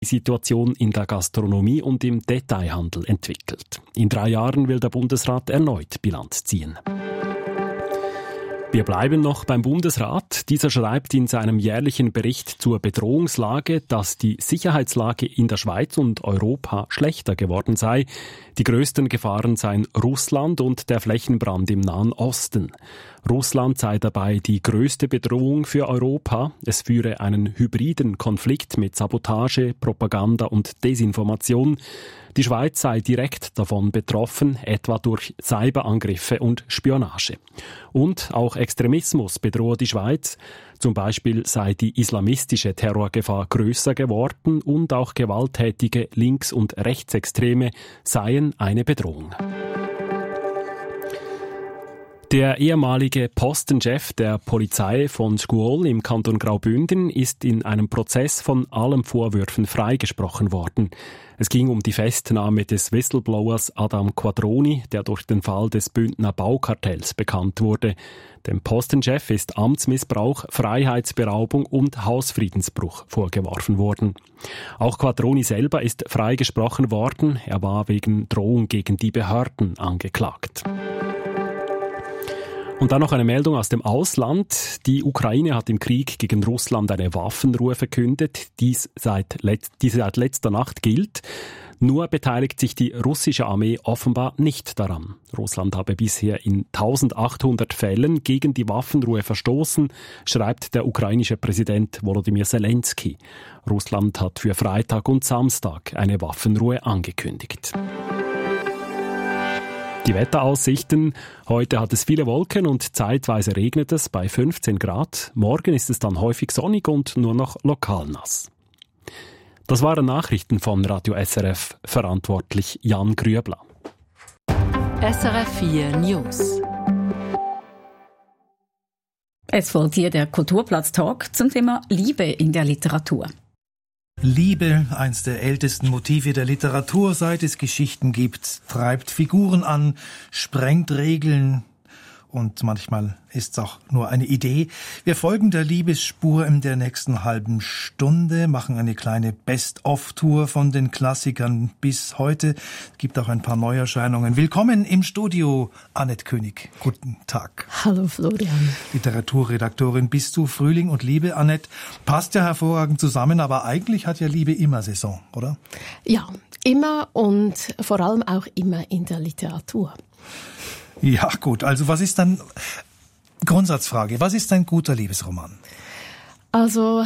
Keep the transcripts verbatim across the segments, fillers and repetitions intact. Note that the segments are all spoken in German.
die Situation in der Gastronomie und im Detailhandel entwickelt. In drei Jahren will der Bundesrat erneut Bilanz ziehen. Wir bleiben noch beim Bundesrat. Dieser schreibt in seinem jährlichen Bericht zur Bedrohungslage, dass die Sicherheitslage in der Schweiz und Europa schlechter geworden sei. Die größten Gefahren seien Russland und der Flächenbrand im Nahen Osten. Russland sei dabei die größte Bedrohung für Europa. Es führe einen hybriden Konflikt mit Sabotage, Propaganda und Desinformation. Die Schweiz sei direkt davon betroffen, etwa durch Cyberangriffe und Spionage. Und auch Extremismus bedrohe die Schweiz. Zum Beispiel sei die islamistische Terrorgefahr größer geworden und auch gewalttätige Links- und Rechtsextreme seien eine Bedrohung. Der ehemalige Postenchef der Polizei von Scuol im Kanton Graubünden ist in einem Prozess von allen Vorwürfen freigesprochen worden. Es ging um die Festnahme des Whistleblowers Adam Quadroni, der durch den Fall des Bündner Baukartells bekannt wurde. Dem Postenchef ist Amtsmissbrauch, Freiheitsberaubung und Hausfriedensbruch vorgeworfen worden. Auch Quadroni selber ist freigesprochen worden. Er war wegen Drohung gegen die Behörden angeklagt. Und dann noch eine Meldung aus dem Ausland. Die Ukraine hat im Krieg gegen Russland eine Waffenruhe verkündet, dies seit, Let- die seit letzter Nacht gilt. Nur beteiligt sich die russische Armee offenbar nicht daran. Russland habe bisher in eintausendachthundert Fällen gegen die Waffenruhe verstoßen, schreibt der ukrainische Präsident Volodymyr Zelensky. Russland hat für Freitag und Samstag eine Waffenruhe angekündigt. Die Wetteraussichten. Heute hat es viele Wolken und zeitweise regnet es bei fünfzehn Grad. Morgen ist es dann häufig sonnig und nur noch lokal nass. Das waren Nachrichten von Radio S R F, verantwortlich Jan Grüebler. S R F vier News. Es folgt hier der Kulturplatz-Talk zum Thema Liebe in der Literatur. Liebe, eins der ältesten Motive der Literatur, seit es Geschichten gibt, treibt Figuren an, sprengt Regeln und manchmal ist es auch nur eine Idee. Wir folgen der Liebesspur in der nächsten halben Stunde, machen eine kleine Best-of-Tour von den Klassikern bis heute. Es gibt auch ein paar Neuerscheinungen. Willkommen im Studio, Annette König. Guten Tag. Hallo Florian. Literaturredaktorin bist du. Frühling und Liebe, Annette, passt ja hervorragend zusammen, aber eigentlich hat ja Liebe immer Saison, oder? Ja, immer und vor allem auch immer in der Literatur. Ja, gut. Also was ist dann, Grundsatzfrage, was ist ein guter Liebesroman? Also,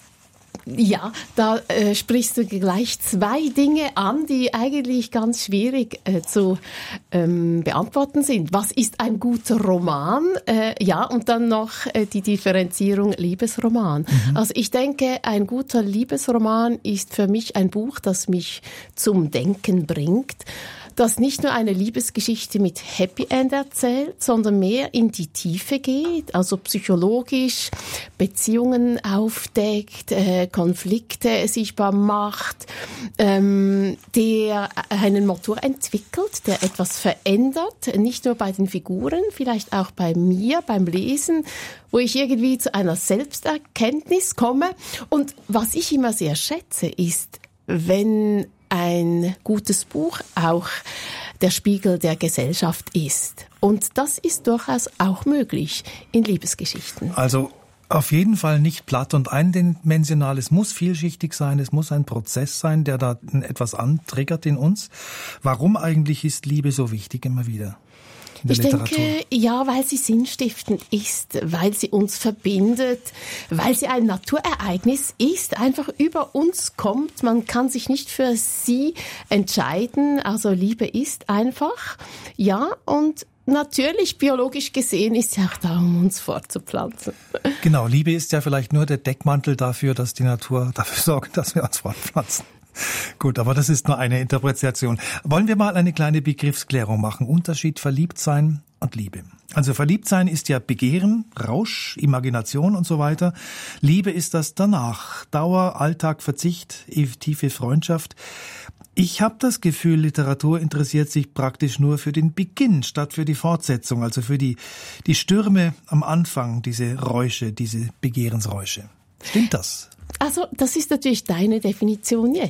ja, da äh, sprichst du gleich zwei Dinge an, die eigentlich ganz schwierig äh, zu ähm, beantworten sind. Was ist ein guter Roman? Äh, ja, und dann noch äh, die Differenzierung Liebesroman. Mhm. Also ich denke, ein guter Liebesroman ist für mich ein Buch, das mich zum Denken bringt, das nicht nur eine Liebesgeschichte mit Happy End erzählt, sondern mehr in die Tiefe geht, also psychologisch Beziehungen aufdeckt, äh, Konflikte sichtbar macht, ähm, der einen Motor entwickelt, der etwas verändert, nicht nur bei den Figuren, vielleicht auch bei mir, beim Lesen, wo ich irgendwie zu einer Selbsterkenntnis komme. Und was ich immer sehr schätze, ist, wenn ein gutes Buch auch der Spiegel der Gesellschaft ist. Und das ist durchaus auch möglich in Liebesgeschichten. Also auf jeden Fall nicht platt und eindimensional. Es muss vielschichtig sein, es muss ein Prozess sein, der da etwas antriggert in uns. Warum eigentlich ist Liebe so wichtig immer wieder? Ich Literatur. denke, ja, weil sie sinnstiftend ist, weil sie uns verbindet, weil sie ein Naturereignis ist, einfach über uns kommt. Man kann sich nicht für sie entscheiden. Also Liebe ist einfach, ja, und natürlich, biologisch gesehen, ist sie auch da, um uns fortzupflanzen. Genau, Liebe ist ja vielleicht nur der Deckmantel dafür, dass die Natur dafür sorgt, dass wir uns fortpflanzen. Gut, aber das ist nur eine Interpretation. Wollen wir mal eine kleine Begriffsklärung machen? Unterschied Verliebtsein und Liebe. Also Verliebtsein ist ja Begehren, Rausch, Imagination und so weiter. Liebe ist das danach. Dauer, Alltag, Verzicht, tiefe Freundschaft. Ich habe das Gefühl, Literatur interessiert sich praktisch nur für den Beginn statt für die Fortsetzung, also für die, die Stürme am Anfang, diese Räusche, diese Begehrensräusche. Stimmt das? Also, das ist natürlich deine Definition jetzt.